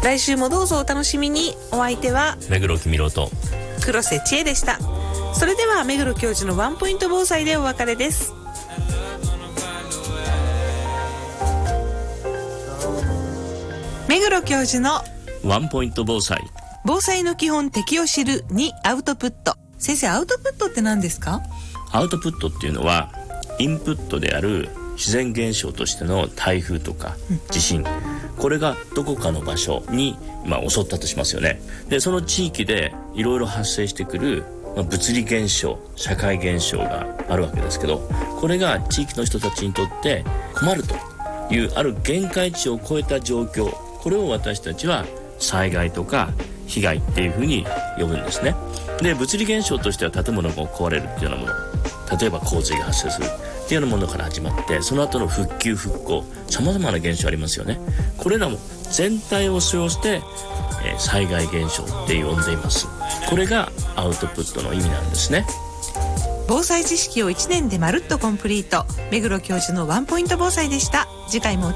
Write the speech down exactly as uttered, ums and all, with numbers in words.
来週もどうぞお楽しみに。お相手は目黒きみろと黒瀬千恵でした。それでは目黒教授のワンポイント防災でお別れです。目黒教授のワンポイント防災。 防災の基本、敵を知るにアウトプット。先生、アウトプットって何ですか？ アウトプットっていうのはインプットである自然現象としての台風とか地震、うん、これがどこかの場所に、まあ、襲ったとしますよね。でその地域でいろいろ発生してくる、まあ、物理現象、社会現象があるわけですけど、これが地域の人たちにとって困るというある限界値を超えた状況、これを私たちは災害とか被害っていうふうに呼ぶんですね。で物理現象としては建物が壊れるっていうようなもの、例えば洪水が発生するっていうようなものから始まって、その後の復旧復興、さまざまな現象ありますよね。これらも全体を称して、えー、災害現象って呼んでいます。これがアウトプットの意味なんですね。 防災知識をいちねんでまるっとコンプリート、目黒教授のワンポイント防災でした。次回も